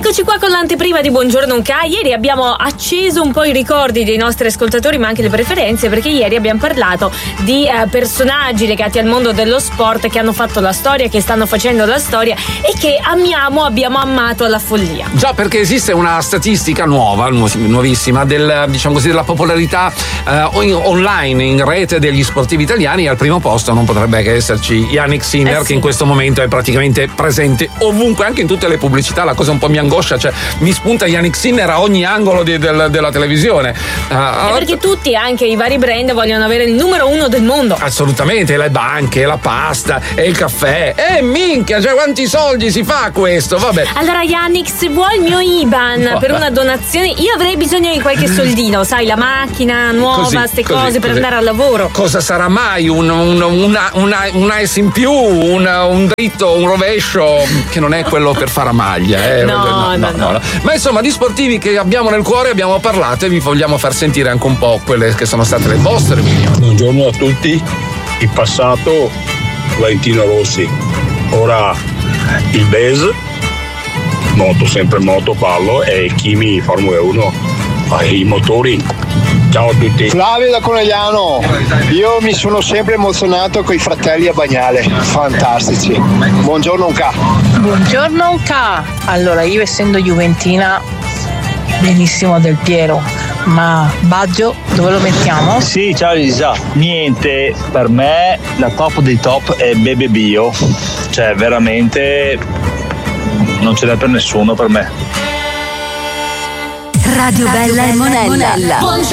Eccoci qua con l'anteprima di Buongiorno Unca. Ieri abbiamo acceso un po' i ricordi dei nostri ascoltatori, ma anche le preferenze, perché ieri abbiamo parlato di personaggi legati al mondo dello sport che hanno fatto la storia, che stanno facendo la storia e che abbiamo amato alla follia. Già, perché esiste una statistica nuovissima della popolarità online in rete degli sportivi italiani. Al primo posto non potrebbe che esserci Yannick Sinner, sì, che in questo momento è praticamente presente ovunque, anche in tutte le pubblicità. La cosa un po' mi angoscia, cioè mi spunta Yannick Sinner a ogni angolo della televisione. Perché tutti, anche i vari brand, vogliono avere il numero uno del mondo. Assolutamente, le banche, la pasta e il caffè. Minchia, cioè quanti soldi si fa questo? Vabbè. Allora Yannick, se vuoi il mio IBAN per una donazione, io avrei bisogno di qualche soldino, sai, la macchina nuova, queste cose per andare al lavoro. Cosa sarà mai una S in più, un dritto, un rovescio, che non è quello per fare a maglia, No. Ma insomma, di sportivi che abbiamo nel cuore abbiamo parlato e vi vogliamo far sentire anche un po' quelle che sono state le vostre opinioni. Buongiorno a tutti. In passato Valentino Rossi, ora il Bez, sempre moto, pallo, e Kimi Formula 1, i motori. Ciao a tutti. Flavio da Conegliano. Io mi sono sempre emozionato con i fratelli a Bagnale, fantastici. Buongiorno Unca. Buongiorno Unca. Allora, io essendo juventina, benissimo Del Piero, ma Baggio dove lo mettiamo? Sì, ciao Lisa. Niente, per me la top dei top è Bebe Bio, cioè veramente non ce n'è per nessuno per me. Radio Bella e Monella.